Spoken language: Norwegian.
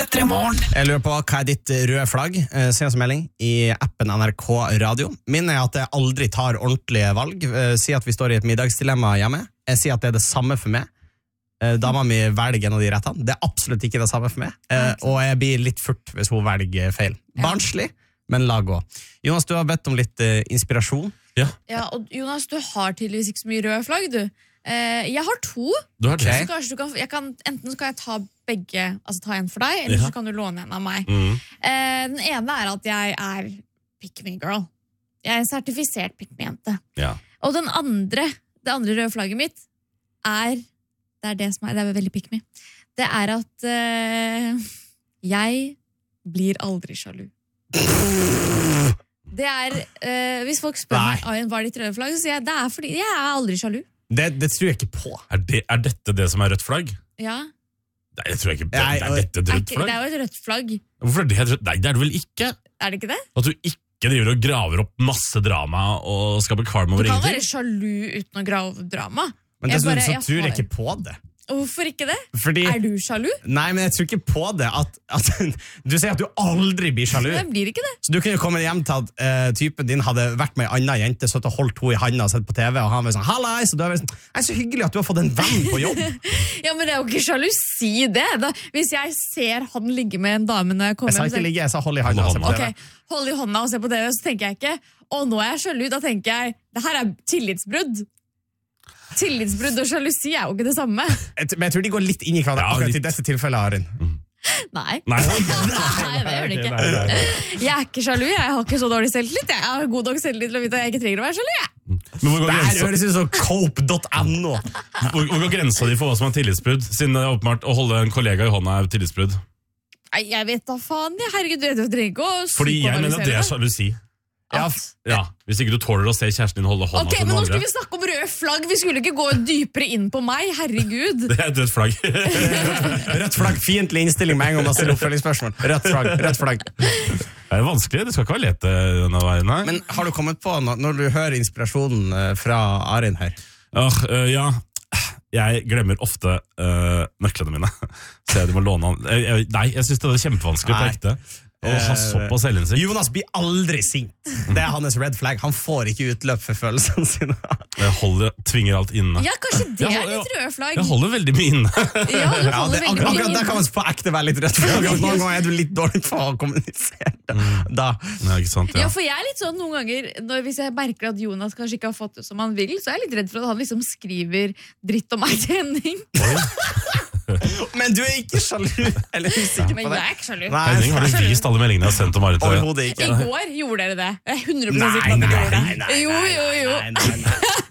P3morgen. Jeg lurer på, hva ditt røde flagg? Send oss en melding i appen NRK Radio. Min at jeg aldri tar ordentlige valg. Si at vi står i et middagsdilemma hjemme. Jeg sier at det det samme for meg. Dama mi velger en av de rettene. Det absolutt ikke det samme for meg. Og jeg blir litt furt hvis hun velger feil. Barnslig, men la gå. Jonas, du har bedt om litt inspirasjon. Ja, og Jonas, du har tydeligvis ikke så mye røde flagg, du. Jeg har 2. Du har det. Så kanskje enten skal jeg ta begge, altså ta en for deg, eller så kan du låne en av meg. Den ene at jeg pick me girl. Jeg en sertifisert pick me jente. Ja. Og det andre røde flagget mitt det er veldig pick me. Det at jeg blir aldri sjalu. Det hvis folk spør meg hva ditt røde flagg, så sier jeg det fordi jeg aldri sjalu. Det tror jeg ikke på. Er dette det som rødt flagg? Ja. Nei, jeg tror ikke det. Er dette et rødt flagg? Det jo et rødt flagg. Hvorfor det rødt? Nei, det det vel ikke. Det ikke det? At du ikke driver og graver opp masse drama og skaper kvalm over ingenting. Du kan være sjalu uten å grave opp drama. Men så tror jeg ikke på det. Hvorfor ikke det? Fordi, du sjalu? Nei, men jeg tror ikke på det at du sier at du aldri blir sjalu. Jeg blir ikke det. Så du kunne komme hjem til at typen din hadde vært med en annen jente, så holdt hun i handa og sett på TV, og han var sånn, hallai, så du var sånn, så hyggelig at du har fått en venn på jobb. Ja, men det jo ikke sjalusi det. Hvis jeg ser han ligge med en dame når jeg kommer hjem. Jeg sa ikke ligge, jeg sa hold i handa og se på TV. Ok, hold i hånda og se på TV, så tenker jeg ikke, nå jeg sjalu, da tenker jeg, det her tillitsbrudd. Tillitsbrudd og sjalusi jo ikke det samme. Men jeg tror de går litt inn i hverandre akkurat i dette tilfellet, Arin. Nei, det gjør det ikke. Jeg ikke sjalu, jeg har ikke så dårlig selvtillit. Jeg har god nok selvtillit til å vite at jeg ikke trenger å være sjalu. Det høres ut som cope.no. Hvor går grensa di for hva som tillitsbrudd? Siden det åpenbart å holde en kollega i hånda tillitsbrudd. Jeg vet da faen, herregud, du trenger ikke å fordi jeg mener at det sjalusi. Ja, hvis ikke du tåler å se kjæresten din holde hånda til den andre. Men nå skulle vi snakke om rød flagg. Vi skulle ikke gå dypere inn på meg, herregud. Det et rødt flagg. Rødt flagg, fiendtlig innstilling med en gang man stiller oppfølgingsspørsmål. Rødt flagg. Det vanskelig, det skal ikke være lett denne veien her. Men har du kommet på, når du hører inspirasjonen fra Arin her? Ja, jeg glemmer ofte nøklene mine. Så jeg må låne han. Nei, jeg synes det kjempevanskelig på ekte. Og ha såpass selvinnsikt. Jonas blir aldri sint. Det hans red flag. Han får ikke utløp for følelsene sine. Jeg tvinger alt inne. Ja, kanskje det litt rød flagg. Jeg holder veldig mye inne. Akkurat der kan man på ekte være litt rødt flagg. Noen ganger du litt dårlig på å kommunisere. Ja, ikke sant, ja, for jeg litt sånn noen ganger, hvis jeg merker at Jonas kanskje ikke har fått det som han vil, så jeg litt redd for at han liksom skriver dritt om meg til Henning. Men du ikke sjalu, eller usikker på det? Men jeg ikke sjalu. Henning, har du vist alle meldingene jeg har sendt om Marit? Overhodet ikke. I går gjorde dere det. Jeg er 100% sikker på at dere gjorde det. Jo.